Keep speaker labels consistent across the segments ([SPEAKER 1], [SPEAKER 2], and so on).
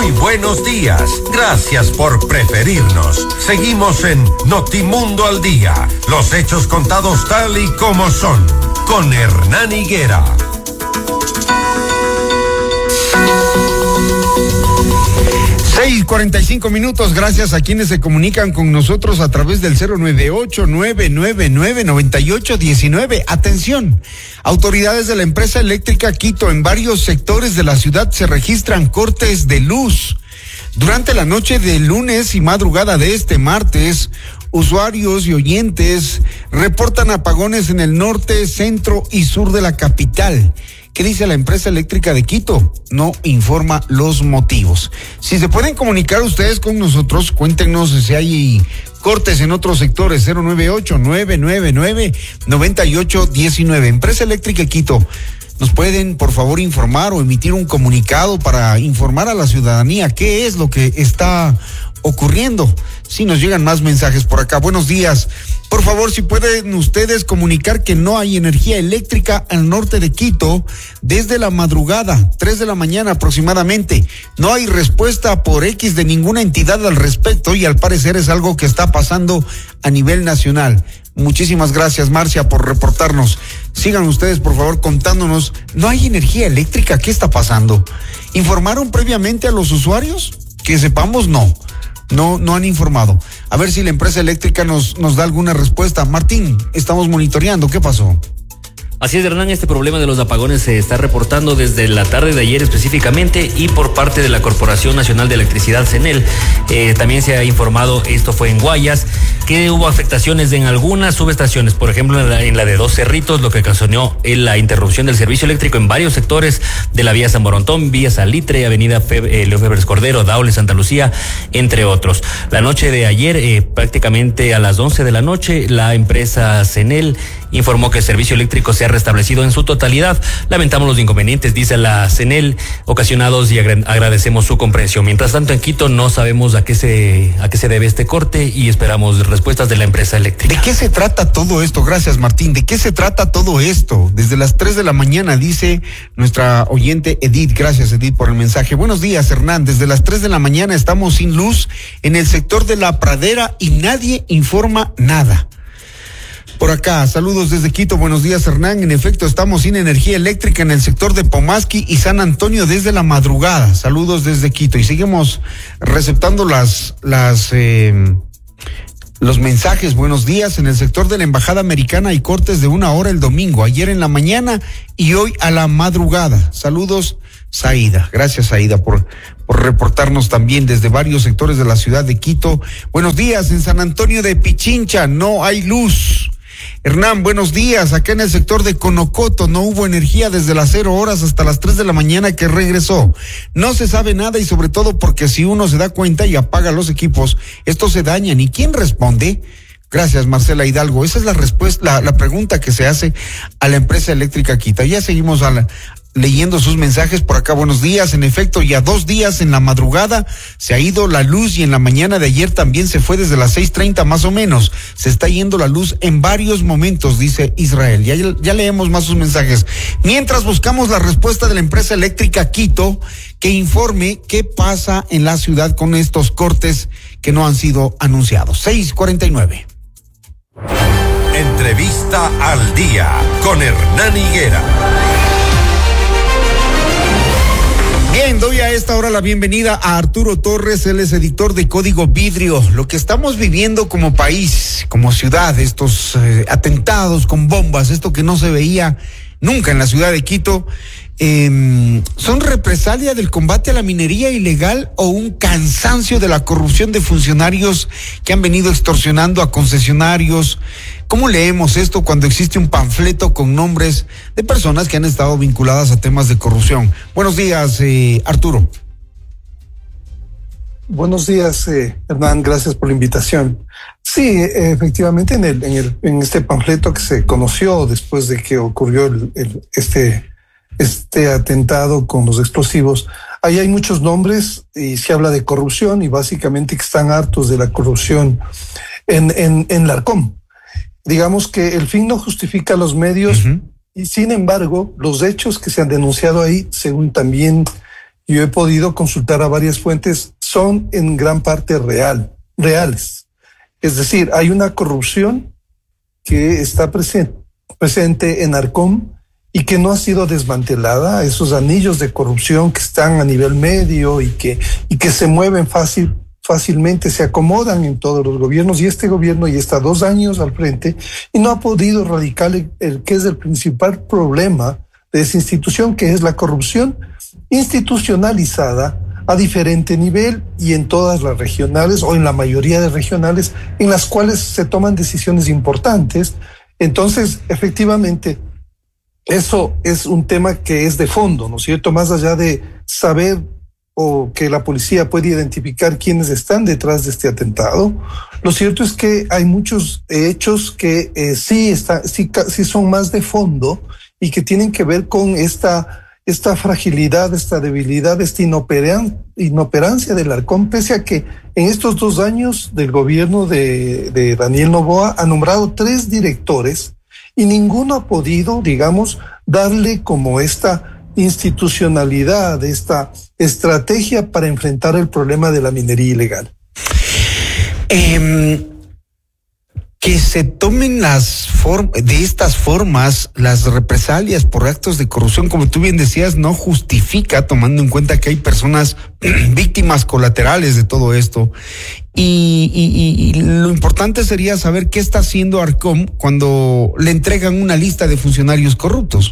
[SPEAKER 1] Muy buenos días. Gracias por preferirnos. Seguimos en Notimundo al Día. Los hechos contados tal y como son. Con Hernán Higuera.
[SPEAKER 2] 6:45. Gracias a quienes se comunican con nosotros a través del 098-999-9819. Atención, autoridades de la empresa eléctrica Quito, en varios sectores de la ciudad se registran cortes de luz. Durante la noche de lunes y madrugada de este martes, usuarios y oyentes reportan apagones en el norte, centro y sur de la capital. ¿Qué dice la empresa eléctrica de Quito? No informa los motivos. Si se pueden comunicar ustedes con nosotros, cuéntenos si hay cortes en otros sectores. 098-999-9819. Empresa eléctrica de Quito, ¿nos pueden por favor informar o emitir un comunicado para informar a la ciudadanía qué es lo que está ocurriendo? Sí, nos llegan más mensajes por acá. Buenos días. Por favor, si pueden ustedes comunicar que no hay energía eléctrica al norte de Quito desde la madrugada, 3 de la mañana aproximadamente. No hay respuesta por X de ninguna entidad al respecto y al parecer es algo que está pasando a nivel nacional. Muchísimas gracias, Marcia, por reportarnos. Sigan ustedes, por favor, contándonos. ¿No hay energía eléctrica? ¿Qué está pasando? ¿Informaron previamente a los usuarios? Que sepamos, no han informado. A ver si la empresa eléctrica nos da alguna respuesta. Martín, estamos monitoreando. ¿Qué pasó?
[SPEAKER 3] Así es, Hernán, este problema de los apagones se está reportando desde la tarde de ayer específicamente y por parte de la Corporación Nacional de Electricidad, CENEL. También se ha informado, esto fue en Guayas, que hubo afectaciones en algunas subestaciones, por ejemplo en la de Dos Cerritos, lo que ocasionó la interrupción del servicio eléctrico en varios sectores de la vía San Borontón, vía Salitre, avenida Leo Febres Cordero, Daule, Santa Lucía, entre otros. La noche de ayer, prácticamente a las 11 de la noche, la empresa CENEL informó que el servicio eléctrico se ha restablecido en su totalidad. Lamentamos los inconvenientes, dice la CENEL, ocasionados, y agradecemos su comprensión. Mientras tanto, en Quito no sabemos a qué se debe este corte y esperamos respuestas de la empresa eléctrica.
[SPEAKER 2] ¿De qué se trata todo esto? Gracias, Martín. ¿De qué se trata todo esto? Desde las 3 de la mañana, dice nuestra oyente Edith. Gracias, Edith, por el mensaje. Buenos días, Hernán. Desde las 3 de la mañana estamos sin luz en el sector de La Pradera y nadie informa nada. Por acá, saludos desde Quito, buenos días, Hernán. En efecto, estamos sin energía eléctrica en el sector de Pomasqui y San Antonio desde la madrugada. Saludos desde Quito y seguimos receptando los mensajes. Buenos días. En el sector de la Embajada Americana hay cortes de 1 hora el domingo, ayer en la mañana y hoy a la madrugada. Saludos, Saída. Gracias, Saída, por reportarnos también desde varios sectores de la ciudad de Quito. Buenos días. En San Antonio de Pichincha no hay luz. Hernán, buenos días. Acá en el sector de Conocoto no hubo energía desde las 0 horas hasta las 3 de la mañana que regresó. No se sabe nada y sobre todo porque si uno se da cuenta y apaga los equipos, estos se dañan. ¿Y quién responde? Gracias, Marcela Hidalgo. Esa es la respuesta, la pregunta que se hace a la empresa eléctrica Quito. Ya seguimos leyendo sus mensajes por acá. Buenos días. En efecto, ya 2 días en la madrugada se ha ido la luz y en la mañana de ayer también se fue desde las 6:30 más o menos. Se está yendo la luz en varios momentos, dice Israel. Ya leemos más sus mensajes. Mientras buscamos la respuesta de la empresa eléctrica Quito, que informe qué pasa en la ciudad con estos cortes que no han sido anunciados. 6:49.
[SPEAKER 1] Entrevista al día con Hernán Higuera.
[SPEAKER 2] Bien, doy a esta hora la bienvenida a Arturo Torres, él es editor de Código Vidrio. Lo que estamos viviendo como país, como ciudad, estos atentados con bombas, esto que no se veía nunca en la ciudad de Quito, ¿son represalia del combate a la minería ilegal o un cansancio de la corrupción de funcionarios que han venido extorsionando a concesionarios? ¿Cómo leemos esto cuando existe un panfleto con nombres de personas que han estado vinculadas a temas de corrupción? Buenos días, Arturo.
[SPEAKER 4] Buenos días, Hernán, gracias por la invitación. Sí, efectivamente, en este panfleto que se conoció después de que ocurrió este atentado con los explosivos, ahí hay muchos nombres y se habla de corrupción y básicamente que están hartos de la corrupción en Larcom. Digamos que el fin no justifica los medios. Uh-huh. Y sin embargo, los hechos que se han denunciado ahí, según también yo he podido consultar a varias fuentes, son en gran parte reales. Es decir, hay una corrupción que está presente en Arcom y que no ha sido desmantelada, esos anillos de corrupción que están a nivel medio y que se mueven fácilmente, se acomodan en todos los gobiernos, y este gobierno ya está 2 años al frente y no ha podido erradicar el que es el principal problema de esa institución, que es la corrupción institucionalizada a diferente nivel y en todas las regionales o en la mayoría de regionales en las cuales se toman decisiones importantes. Entonces, efectivamente, eso es un tema que es de fondo, ¿no es cierto? Más allá de saber o que la policía puede identificar quiénes están detrás de este atentado, lo cierto es que hay muchos hechos que sí son más de fondo y que tienen que ver con esta fragilidad, esta debilidad, esta inoperancia del Arcom, pese a que en estos 2 años del gobierno de Daniel Noboa ha nombrado 3 directores y ninguno ha podido, digamos, darle como esta institucionalidad, esta estrategia para enfrentar el problema de la minería ilegal.
[SPEAKER 2] Que se tomen de estas formas las represalias por actos de corrupción, como tú bien decías, no justifica, tomando en cuenta que hay personas víctimas colaterales de todo esto. Y lo importante sería saber qué está haciendo Arcom cuando le entregan una lista de funcionarios corruptos.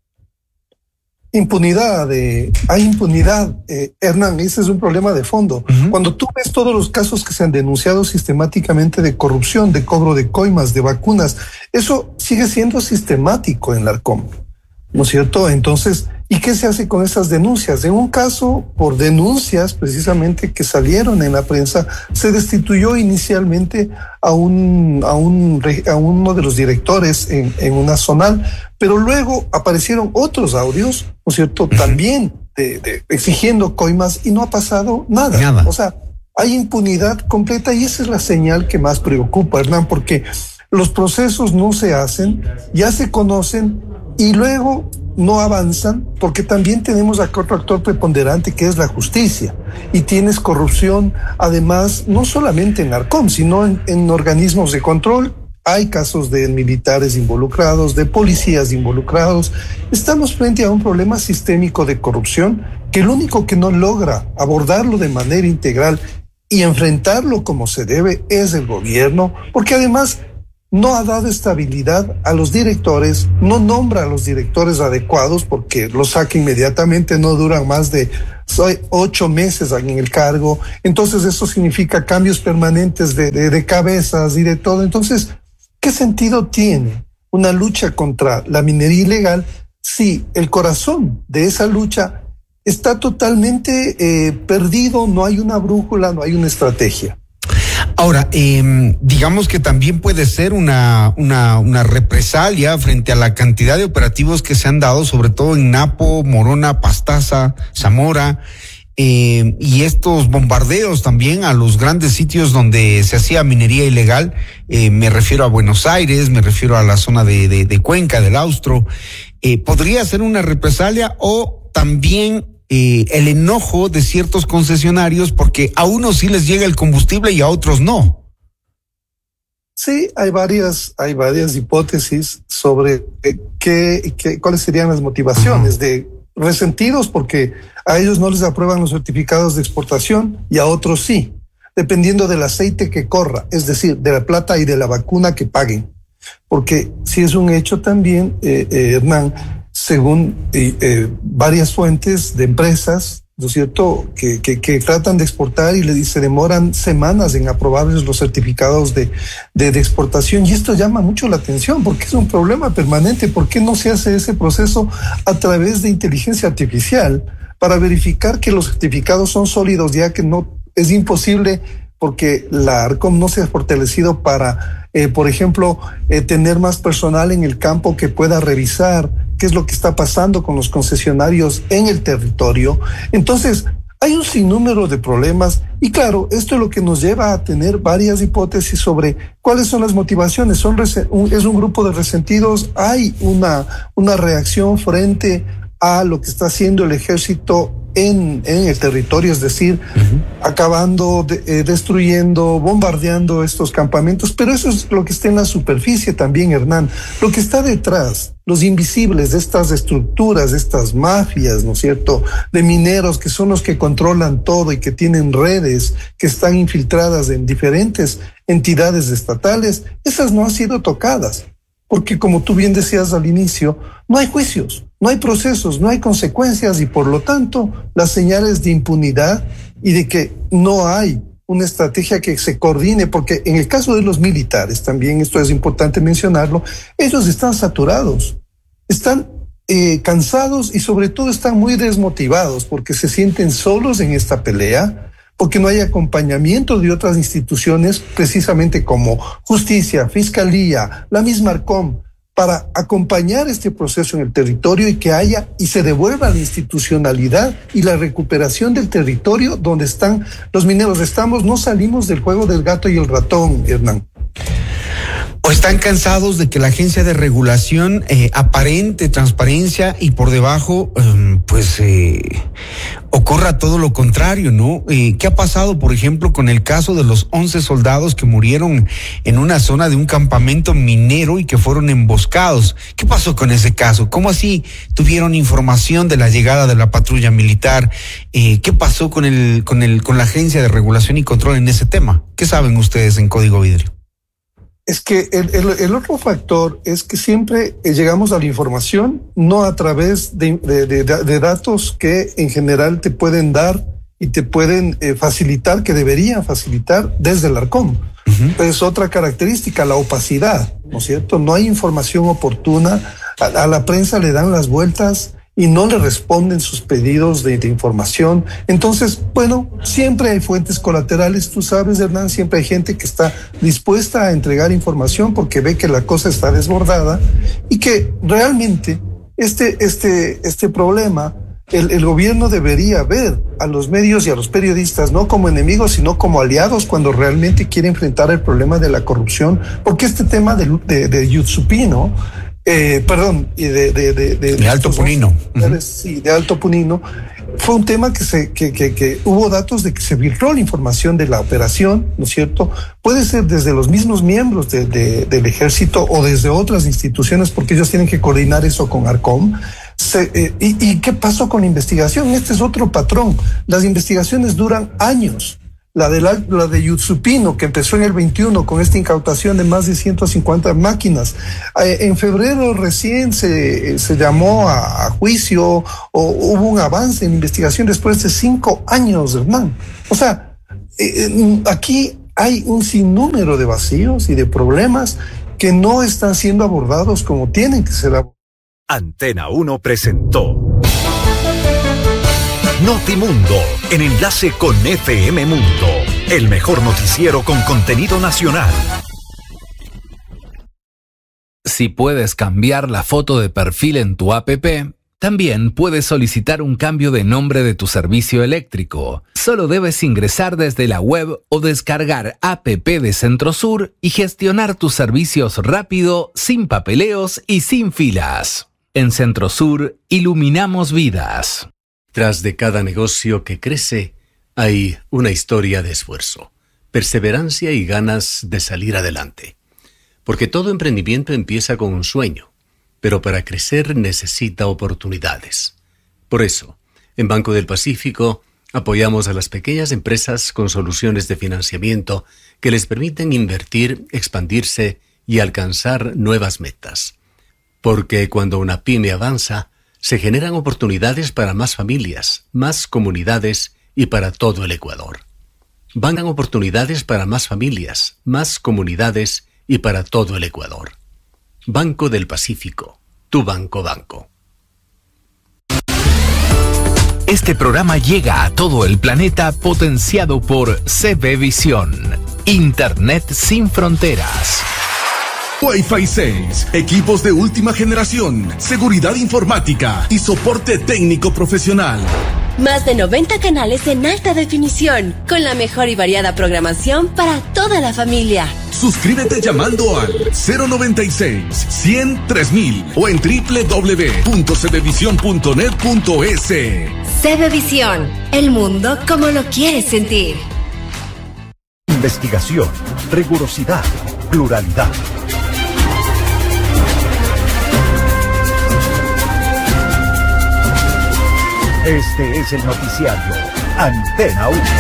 [SPEAKER 4] Hay impunidad, Hernán, ese es un problema de fondo. Uh-huh. Cuando tú ves todos los casos que se han denunciado sistemáticamente de corrupción, de cobro de coimas, de vacunas, eso sigue siendo sistemático en la Arcom, ¿no es cierto? Entonces, ¿y qué se hace con esas denuncias? En un caso, por denuncias precisamente que salieron en la prensa, se destituyó inicialmente a uno de los directores en una zonal, pero luego aparecieron otros audios, ¿no es cierto?, también de exigiendo coimas, y no ha pasado nada. O sea, hay impunidad completa, y esa es la señal que más preocupa, Hernán, porque los procesos no se hacen, ya se conocen y luego no avanzan, porque también tenemos a otro actor preponderante que es la justicia, y tienes corrupción además no solamente en Arcom, sino en organismos de control. Hay casos de militares involucrados, de policías involucrados. Estamos frente a un problema sistémico de corrupción que el único que no logra abordarlo de manera integral y enfrentarlo como se debe es el gobierno, porque además no ha dado estabilidad a los directores, no nombra a los directores adecuados porque los saca inmediatamente, no duran más de 8 meses en el cargo. Entonces eso significa cambios permanentes de cabezas y de todo. Entonces, ¿qué sentido tiene una lucha contra la minería ilegal si el corazón de esa lucha está totalmente perdido? No hay una brújula, no hay una estrategia.
[SPEAKER 2] Ahora, digamos que también puede ser una represalia frente a la cantidad de operativos que se han dado, sobre todo en Napo, Morona, Pastaza, Zamora, y estos bombardeos también a los grandes sitios donde se hacía minería ilegal. Me refiero a Buenos Aires, me refiero a la zona de Cuenca, del Austro. ¿Podría ser una represalia o también el enojo de ciertos concesionarios porque a unos sí les llega el combustible y a otros no?
[SPEAKER 4] Sí, hay varias hipótesis sobre cuáles serían las motivaciones de resentidos porque a ellos no les aprueban los certificados de exportación y a otros sí, dependiendo del aceite que corra, es decir, de la plata y de la vacuna que paguen. Porque si es un hecho también, Hernán, según varias fuentes de empresas, ¿no es cierto?, que tratan de exportar y se demoran semanas en aprobarles los certificados de exportación, y esto llama mucho la atención porque es un problema permanente. ¿Por qué no se hace ese proceso a través de inteligencia artificial para verificar que los certificados son sólidos, ya que no es imposible porque la Arcom no se ha fortalecido para, por ejemplo, tener más personal en el campo que pueda revisar qué es lo que está pasando con los concesionarios en el territorio? Entonces, hay un sinnúmero de problemas y claro, esto es lo que nos lleva a tener varias hipótesis sobre cuáles son las motivaciones. Es un grupo de resentidos, hay una reacción frente a lo que está haciendo el ejército en el territorio, es decir, acabando, destruyendo, bombardeando estos campamentos, pero eso es lo que está en la superficie también, Hernán. Lo que está detrás, los invisibles de estas estructuras, de estas mafias, ¿no es cierto?, de mineros que son los que controlan todo y que tienen redes que están infiltradas en diferentes entidades estatales, esas no han sido tocadas. Porque como tú bien decías al inicio, no hay juicios, no hay procesos, no hay consecuencias y por lo tanto las señales de impunidad y de que no hay una estrategia que se coordine, porque en el caso de los militares también, esto es importante mencionarlo, ellos están saturados, están cansados y sobre todo están muy desmotivados porque se sienten solos en esta pelea, porque no hay acompañamiento de otras instituciones, precisamente como justicia, fiscalía, la misma Arcom, para acompañar este proceso en el territorio y que haya y se devuelva la institucionalidad y la recuperación del territorio donde están los mineros. No salimos del juego del gato y el ratón, Hernán.
[SPEAKER 2] ¿O están cansados de que la agencia de regulación aparente transparencia y por debajo ocurra todo lo contrario, ¿no? ¿Qué ha pasado, por ejemplo, con el caso de los 11 soldados que murieron en una zona de un campamento minero y que fueron emboscados? ¿Qué pasó con ese caso? ¿Cómo así tuvieron información de la llegada de la patrulla militar? ¿Qué pasó con la agencia de regulación y control en ese tema? ¿Qué saben ustedes en Código Vidrio?
[SPEAKER 4] Es que el otro factor es que siempre llegamos a la información no a través de datos que en general te pueden dar y te pueden facilitar, que deberían facilitar desde el Arcom. Es otra característica, la opacidad, ¿no es cierto? No hay información oportuna, a la prensa le dan las vueltas y no le responden sus pedidos de información. Entonces, bueno, siempre hay fuentes colaterales, tú sabes, Hernán, siempre hay gente que está dispuesta a entregar información porque ve que la cosa está desbordada y que realmente este problema, el gobierno debería ver a los medios y a los periodistas no como enemigos, sino como aliados cuando realmente quiere enfrentar el problema de la corrupción, porque este tema de Yutsupino, de
[SPEAKER 2] Alto Punino.
[SPEAKER 4] Sí, de Alto Punino. Fue un tema que hubo datos de que se filtró la información de la operación, ¿no es cierto? Puede ser desde los mismos miembros del ejército o desde otras instituciones, porque ellos tienen que coordinar eso con Arcom. ¿Y qué pasó con la investigación? Este es otro patrón. Las investigaciones duran años. La de Yutsupino, que empezó en el 21 con esta incautación de más de 150 máquinas. En febrero recién se llamó a juicio o hubo un avance en investigación después de 5 años, Hernán. O sea, aquí hay un sinnúmero de vacíos y de problemas que no están siendo abordados como tienen que ser abordados.
[SPEAKER 5] Antena 1 presentó Notimundo, en enlace con FM Mundo, el mejor noticiero con contenido nacional.
[SPEAKER 6] Si puedes cambiar la foto de perfil en tu APP, también puedes solicitar un cambio de nombre de tu servicio eléctrico. Solo debes ingresar desde la web o descargar APP de Centrosur y gestionar tus servicios rápido, sin papeleos y sin filas. En Centrosur, iluminamos vidas.
[SPEAKER 7] Tras de cada negocio que crece, hay una historia de esfuerzo, perseverancia y ganas de salir adelante. Porque todo emprendimiento empieza con un sueño, pero para crecer necesita oportunidades. Por eso, en Banco del Pacífico, apoyamos a las pequeñas empresas con soluciones de financiamiento que les permiten invertir, expandirse y alcanzar nuevas metas. Porque cuando una pyme avanza, se generan oportunidades para más familias, más comunidades y para todo el Ecuador. Van oportunidades para más familias, más comunidades y para todo el Ecuador. Banco del Pacífico, tu banco.
[SPEAKER 6] Este programa llega a todo el planeta potenciado por CB Visión, Internet sin fronteras.
[SPEAKER 8] Wi-Fi 6, equipos de última generación, seguridad informática y soporte técnico profesional.
[SPEAKER 9] Más de 90 canales en alta definición, con la mejor y variada programación para toda la familia.
[SPEAKER 8] Suscríbete llamando al 096-100-3000 o en www.cdvisión.net.es.
[SPEAKER 9] CDVisión, el mundo como lo quieres sentir.
[SPEAKER 5] Investigación, rigurosidad, pluralidad. Este es el noticiario Antena 1.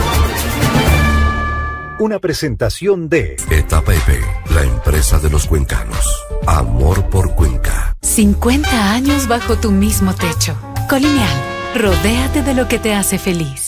[SPEAKER 5] Una presentación de
[SPEAKER 1] Etapa EP, la empresa de los cuencanos. Amor por Cuenca.
[SPEAKER 10] 50 años bajo tu mismo techo. Colonial, rodéate de lo que te hace feliz.